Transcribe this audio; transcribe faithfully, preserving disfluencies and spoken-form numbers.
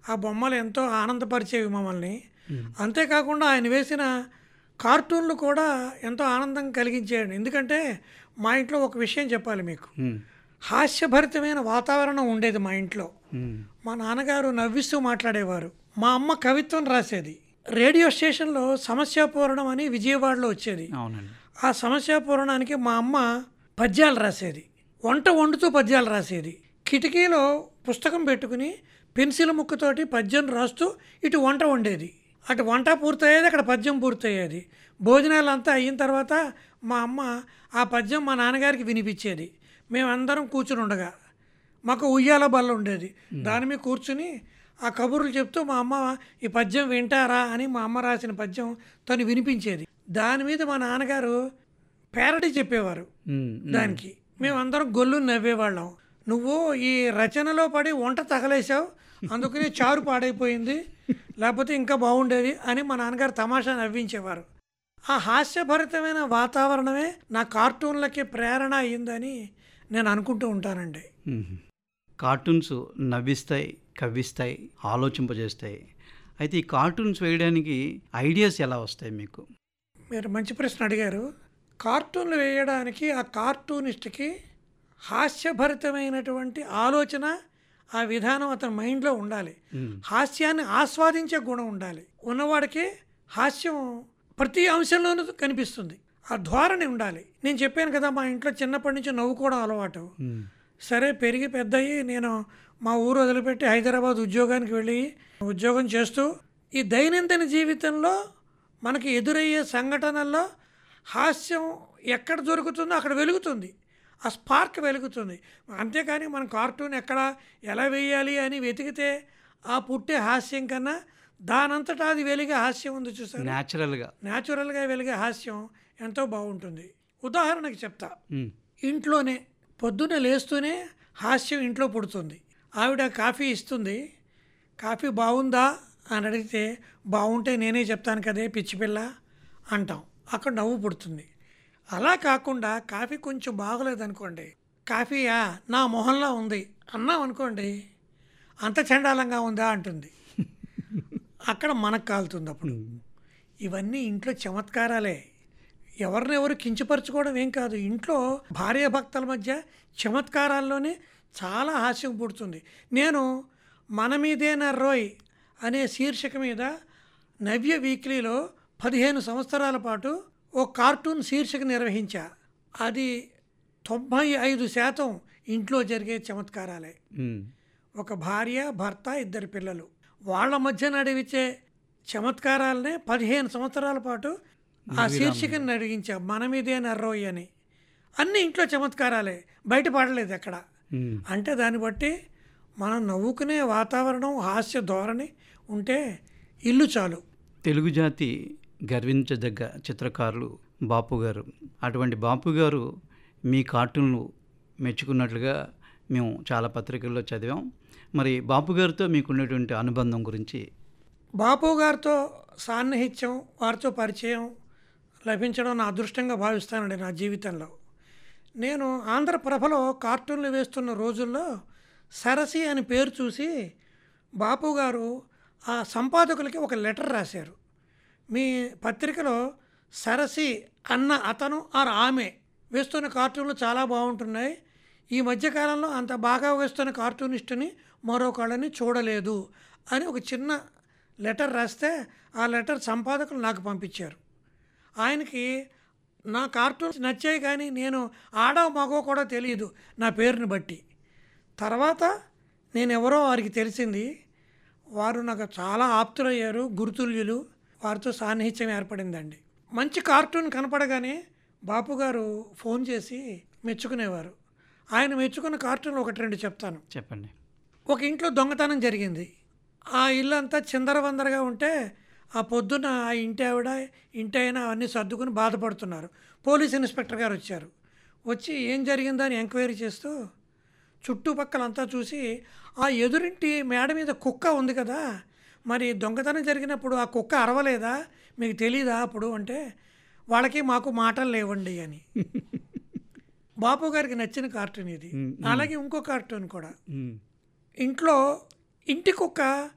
ఆ బొమ్మలు ఎంతో ఆనందపరిచేవి మమ్మల్ని. హ్మ్. అంతేకాకుండా ఆయన వేసిన కార్టూన్లు కూడా ఎంతో ఆనందం కలిగించేయండి. ఎందుకంటే మా ఇంట్లో ఒక విషయం చెప్పాలి మీకు. హ్మ్. హాస్యభరితమైన వాతావరణం ఉండేది మా ఇంట్లో. హ్మ్. మా నాన్నగారు నవ్విస్తూ మాట్లాడేవారు. మా అమ్మ కవిత్వం రాసేది. రేడియో స్టేషన్లో సమస్యాపూరణం అని విజయవాడలో వచ్చేది. అవునండి. ఆ సమస్యాపూరణానికి మా అమ్మ పద్యాలు రాసేది. వంట వండుతూ పద్యాలు రాసేది. కిటికీలో పుస్తకం పెట్టుకుని పెన్సిల్ ముక్కతోటి పద్యం రాస్తూ ఇటు వంట వండేది. అటు వంట పూర్తయ్యేది, అక్కడ పద్యం పూర్తయ్యేది. భోజనాలు అంతా అయిన తర్వాత మా అమ్మ ఆ పద్యం మా నాన్నగారికి వినిపించేది. మేమందరం కూర్చుని ఉండగా మాకు ఉయ్యాల బల్ల ఉండేది. దాని మీద కూర్చుని ఆ కబుర్లు చెప్తూ మా అమ్మ ఈ పద్యం వింటారా అని మా అమ్మ రాసిన పద్యం తను వినిపించేది. దాని మీద మా నాన్నగారు పేరడీ చెప్పేవారు. హ్మ్. హ్మ్. దానికి మేమందరం గొల్లు నవ్వేవాళ్ళం. నువ్వు ఈ రచనలో పడి వంట తగలేసావు, అందుకని చారు పాడైపోయింది, లేకపోతే ఇంకా బాగుండేది అని మా నాన్నగారు తమాషా నవ్వించేవారు. ఆ హాస్యభరితమైన వాతావరణమే నా కార్టూన్లకి ప్రేరణ అయ్యిందని నేను అనుకుంటూ ఉంటానండి. హుహు. కార్టూన్స్ నవ్విస్తాయి, కవ్విస్తాయి, ఆలోచింపజేస్తాయి. అయితే ఈ కార్టూన్స్ వేయడానికి ఐడియాస్ ఎలా వస్తాయి మీకు? మీరు మంచి ప్రశ్న అడిగారు. కార్టూన్లు వేయడానికి ఆ కార్టూనిస్ట్కి హాస్యభరితమైనటువంటి ఆలోచన, ఆ విధానం అతని మైండ్లో ఉండాలి. హ్మ్. హాస్యాన్ని ఆస్వాదించే గుణం ఉండాలి. ఉన్నవాడికి హాస్యం ప్రతి అంశంలోనూ కనిపిస్తుంది. ఆ ధోరణి ఉండాలి. నేను చెప్పాను కదా, మా ఇంట్లో చిన్నప్పటి నుంచి నవ్వుకోవడం అలవాటు. హ్మ్. సరే పెరిగి పెద్దయి నేను మా ఊరు వదిలిపెట్టి హైదరాబాద్ ఉద్యోగానికి వెళ్ళి ఉద్యోగం చేస్తూ ఈ దైనందిన జీవితంలో మనకి ఎదురయ్యే సంఘటనల్లో హాస్యం ఎక్కడ దొరుకుతుందో అక్కడ వెలుగుతుంది. ఆ స్పార్క్ వెలుగుతుంది. అంతేకాని మనం కార్టూన్ ఎక్కడ ఎలా వేయాలి అని వెతికితే ఆ పుట్టే హాస్యం కన్నా దానంతటా అది వెలిగే హాస్యం ఉంది చూసారు. న్యాచురల్గా. న్యాచురల్గా వెలిగే హాస్యం ఎంతో బాగుంటుంది. ఉదాహరణకి చెప్తా. హ్మ్. ఇంట్లోనే పొద్దున్నే లేస్తూనే హాస్యం ఇంట్లో పుడుతుంది. ఆవిడ కాఫీ ఇస్తుంది. కాఫీ బాగుందా అని అడిగితే బాగుంటే నేనే చెప్తాను కదే పిచ్చి పిల్ల అంటాం. అక్కడ నవ్వు పుడుతుంది. అలా కాకుండా కాఫీ కొంచెం బాగోలేదనుకోండి, కాఫీయా నా మొహంలో ఉంది అన్నాం అనుకోండి, అంత చండాలంగా ఉందా అంటుంది. అక్కడ మనకు కాలుతుంది. అప్పుడు ఇవన్నీ ఇంట్లో చమత్కారాలే. ఎవరినెవరు కించపరచుకోవడం ఏం కాదు. ఇంట్లో భార్యాభర్తల మధ్య చమత్కారాల్లోనే చాలా హాస్యం పుడుతుంది. నేను మన మీదేనా రోయ్ అనే శీర్షిక మీద నవ్య వీక్లీలో పదిహేను సంవత్సరాల పాటు ఓ కార్టూన్ శీర్షిక నిర్వహించా. అది తొంభై ఐదు శాతం ఇంట్లో జరిగే చమత్కారాలే. హ్మ్. ఒక భార్య, భర్త, ఇద్దరు పిల్లలు, వాళ్ళ మధ్య నడివించే చమత్కారాలనే పదిహేను సంవత్సరాల పాటు ఆ శీర్షికను నడిగించా. మన మీదే నర్రోయ్ అని. అన్నీ ఇంట్లో చమత్కారాలే, బయట పడలేదు ఎక్కడ. హ్మ్. అంటే దాన్ని బట్టి మనం నవ్వుకునే వాతావరణం, హాస్య ధోరణి ఉంటే ఇల్లు చాలు. తెలుగు జాతి గర్వించదగ్గ చిత్రకారులు బాపు గారు. అటువంటి బాపు గారు మీ కార్టూన్లు మెచ్చుకున్నట్లుగా మేము చాలా పత్రికల్లో చదివాం. మరి బాపు గారితో మీకున్నటువంటి అనుబంధం గురించి? బాపు గారితో సాన్నిహిత్యం, వారితో పరిచయం లభించడం నా అదృష్టంగా భావిస్తానండి నా జీవితంలో. నేను ఆంధ్రప్రభలో కార్టూన్లు వేస్తున్న రోజుల్లో సరసి అని పేరు చూసి బాపు గారు ఆ సంపాదకులకి ఒక లెటర్ రాశారు. మీ పత్రికలో సరసి అన్న అతను ఆర్ ఆమె వేస్తున్న కార్టూన్లు చాలా బాగుంటున్నాయి. ఈ మధ్యకాలంలో అంత బాగా వేస్తున్న కార్టూనిస్టుని మరొకళ్ళని చూడలేదు అని ఒక చిన్న లెటర్ రాస్తే ఆ లెటర్ సంపాదకులు నాకు పంపించారు. ఆయనకి నా కార్టూన్స్ నచ్చాయి, కానీ నేను ఆడో మగో కూడా తెలియదు నా పేరుని బట్టి. తర్వాత నేను ఎవరో వారికి తెలిసింది. వారు నాకు చాలా ఆప్తులయ్యారు, గురుతుల్యులు. వారితో సాన్నిహిత్యం ఏర్పడిందండి. మంచి కార్టూన్ కనపడగానే బాపు గారు ఫోన్ చేసి మెచ్చుకునేవారు. ఆయన మెచ్చుకున్న కార్టూన్ ఒకటి రెండు చెప్తాను. చెప్పండి. ఒక ఇంట్లో దొంగతనం జరిగింది. ఆ ఇల్లు అంతా చిందరవందరగా ఉంటే ఆ పొద్దున్న ఆ ఇంటి ఆవిడ, ఇంటి అయినా అవన్నీ సర్దుకుని బాధపడుతున్నారు. పోలీస్ ఇన్స్పెక్టర్ గారు వచ్చారు. వచ్చి ఏం జరిగిందో అని ఎంక్వైరీ చేస్తూ చుట్టుపక్కలంతా చూసి, ఆ ఎదురింటి మేడ మీద కుక్క ఉంది కదా, మరి దొంగతనం జరిగినప్పుడు ఆ కుక్క అరవలేదా, మీకు తెలీదా అప్పుడు అంటే, వాళ్ళకి మాకు మాటలు లేవండి అని. బాపు గారికి నచ్చిన కార్టూన్ ఇది. అలాగే ఇంకో కార్టూన్ కూడా. ఇంట్లో ఇంటి కుక్క